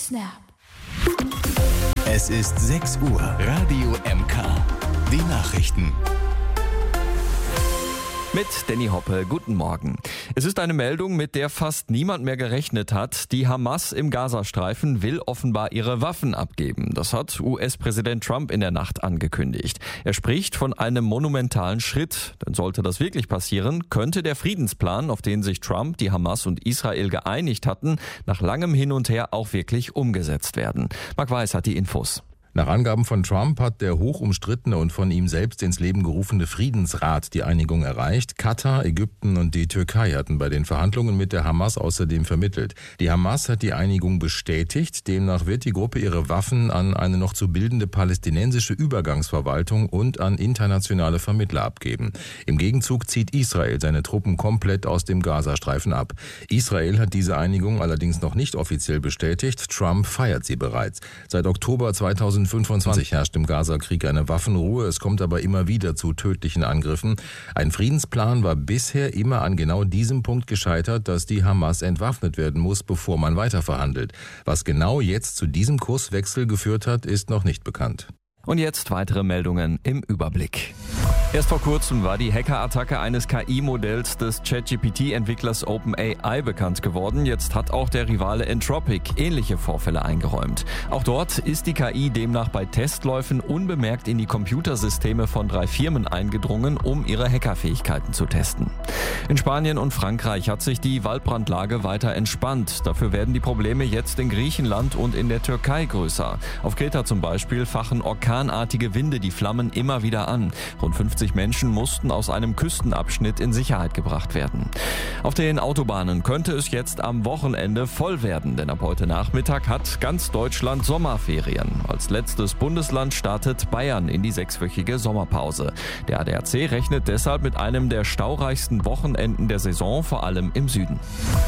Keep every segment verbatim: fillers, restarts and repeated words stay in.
Snap. Es ist sechs Uhr. Radio M K. Die Nachrichten. Mit Danny Hoppe, guten Morgen. Es ist eine Meldung, mit der fast niemand mehr gerechnet hat. Die Hamas im Gazastreifen will offenbar ihre Waffen abgeben. Das hat U S-Präsident Trump in der Nacht angekündigt. Er spricht von einem monumentalen Schritt. Denn sollte das wirklich passieren, könnte der Friedensplan, auf den sich Trump, die Hamas und Israel geeinigt hatten, nach langem Hin und Her auch wirklich umgesetzt werden. Marc Weiß hat die Infos. Nach Angaben von Trump hat der hoch umstrittene und von ihm selbst ins Leben gerufene Friedensrat die Einigung erreicht. Katar, Ägypten und die Türkei hatten bei den Verhandlungen mit der Hamas außerdem vermittelt. Die Hamas hat die Einigung bestätigt. Demnach wird die Gruppe ihre Waffen an eine noch zu bildende palästinensische Übergangsverwaltung und an internationale Vermittler abgeben. Im Gegenzug zieht Israel seine Truppen komplett aus dem Gazastreifen ab. Israel hat diese Einigung allerdings noch nicht offiziell bestätigt. Trump feiert sie bereits. Seit Oktober zweitausendfünfundzwanzig herrscht im Gazakrieg eine Waffenruhe. Es kommt aber immer wieder zu tödlichen Angriffen. Ein Friedensplan war bisher immer an genau diesem Punkt gescheitert, dass die Hamas entwaffnet werden muss, bevor man weiterverhandelt. Was genau jetzt zu diesem Kurswechsel geführt hat, ist noch nicht bekannt. Und jetzt weitere Meldungen im Überblick. Erst vor kurzem war die Hackerattacke eines K I-Modells des ChatGPT-Entwicklers OpenAI bekannt geworden. Jetzt hat auch der Rivale Anthropic ähnliche Vorfälle eingeräumt. Auch dort ist die K I demnach bei Testläufen unbemerkt in die Computersysteme von drei Firmen eingedrungen, um ihre Hackerfähigkeiten zu testen. In Spanien und Frankreich hat sich die Waldbrandlage weiter entspannt. Dafür werden die Probleme jetzt in Griechenland und in der Türkei größer. Auf Kreta zum Beispiel fachen orkanartige Winde die Flammen immer wieder an. Rund fünfzig Menschen mussten aus einem Küstenabschnitt in Sicherheit gebracht werden. Auf den Autobahnen könnte es jetzt am Wochenende voll werden, denn ab heute Nachmittag hat ganz Deutschland Sommerferien. Als letztes Bundesland startet Bayern in die sechswöchige Sommerpause. Der A D A C rechnet deshalb mit einem der staureichsten Wochenenden der Saison, vor allem im Süden.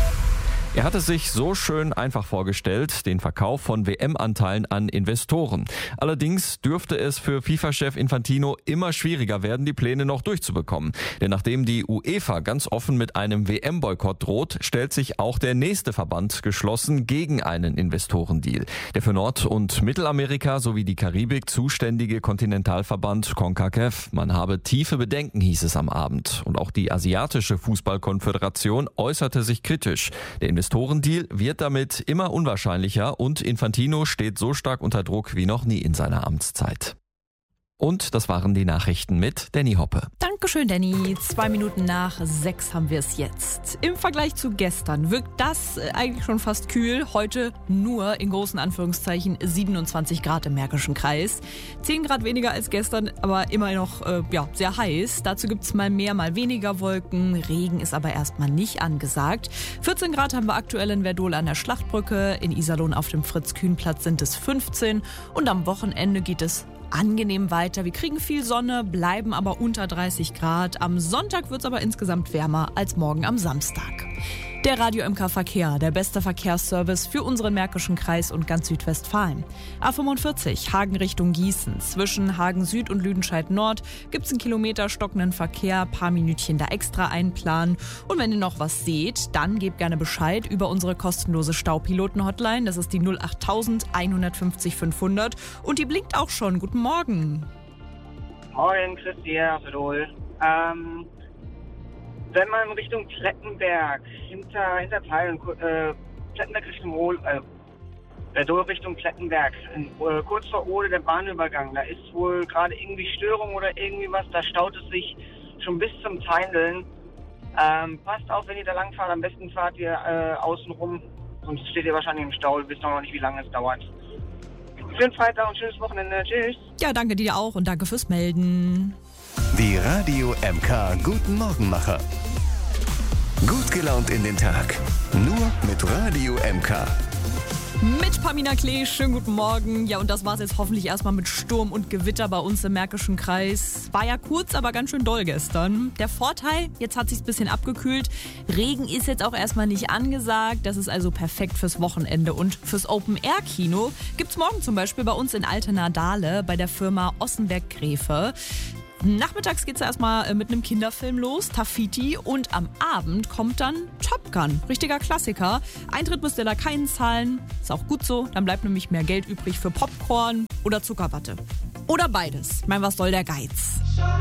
Er hat es sich so schön einfach vorgestellt, den Verkauf von W M-Anteilen an Investoren. Allerdings dürfte es für FIFA-Chef Infantino immer schwieriger werden, die Pläne noch durchzubekommen. Denn nachdem die UEFA ganz offen mit einem W M-Boykott droht, stellt sich auch der nächste Verband geschlossen gegen einen Investorendeal. Der für Nord- und Mittelamerika sowie die Karibik zuständige Kontinentalverband CONCACAF. Man habe tiefe Bedenken, hieß es am Abend. Und auch die asiatische Fußballkonföderation äußerte sich kritisch. Der Investorendeal wird damit immer unwahrscheinlicher und Infantino steht so stark unter Druck wie noch nie in seiner Amtszeit. Und das waren die Nachrichten mit Danny Hoppe. Dankeschön, Danny. Zwei Minuten nach sechs haben wir es jetzt. Im Vergleich zu gestern wirkt das eigentlich schon fast kühl. Heute nur in großen Anführungszeichen siebenundzwanzig Grad im Märkischen Kreis. zehn Grad weniger als gestern, aber immer noch äh, ja, sehr heiß. Dazu gibt es mal mehr, mal weniger Wolken. Regen ist aber erstmal nicht angesagt. vierzehn Grad haben wir aktuell in Verdol an der Schlachtbrücke. In Iserlohn auf dem Fritz-Kühn-Platz sind es fünfzehn. Und am Wochenende geht es angenehm weiter. Wir kriegen viel Sonne, bleiben aber unter dreißig Grad. Am Sonntag wird es aber insgesamt wärmer als morgen am Samstag. Der Radio M K Verkehr, der beste Verkehrsservice für unseren Märkischen Kreis und ganz Südwestfalen. A fünfundvierzig, Hagen Richtung Gießen. Zwischen Hagen Süd und Lüdenscheid Nord gibt es einen Kilometer stockenden Verkehr, paar Minütchen da extra einplanen. Und wenn ihr noch was seht, dann gebt gerne Bescheid über unsere kostenlose Staupiloten-Hotline. Das ist die null achttausend einhundertfünfzig fünfhundert und die blinkt auch schon. Guten Morgen. Moin, Christian, Verdol. Ähm... Wenn man Richtung Plettenberg, hinter, hinter Teilen, äh, Plettenberg Richtung Ohl, äh, Verdol Richtung Plettenberg, in, äh, kurz vor Ohle der Bahnübergang, da ist wohl gerade irgendwie Störung oder irgendwie was, da staut es sich schon bis zum Teindeln. Ähm, passt auf, wenn ihr da langfahrt, am besten fahrt ihr äh, außen rum, sonst steht ihr wahrscheinlich im Stau, ihr wisst noch nicht, wie lange es dauert. Schönen Freitag und schönes Wochenende, tschüss. Ja, danke dir auch und danke fürs Melden. Die Radio M K Guten Morgenmacher. Gut gelaunt in den Tag. Nur mit Radio M K. Mit Pamina Klee, schönen guten Morgen. Ja, und das war's jetzt hoffentlich erstmal mit Sturm und Gewitter bei uns im Märkischen Kreis. War ja kurz, aber ganz schön doll gestern. Der Vorteil, jetzt hat sich's ein bisschen abgekühlt. Regen ist jetzt auch erstmal nicht angesagt. Das ist also perfekt fürs Wochenende. Und fürs Open-Air-Kino gibt's morgen zum Beispiel bei uns in Altena-Dahle bei der Firma Ossenberg-Gräfe. Nachmittags geht's ja erstmal mit einem Kinderfilm los, Tafiti, und am Abend kommt dann Top Gun. Richtiger Klassiker. Eintritt müsst ihr da keinen zahlen. Ist auch gut so, dann bleibt nämlich mehr Geld übrig für Popcorn oder Zuckerwatte. Oder beides. Ich meine, was soll der Geiz?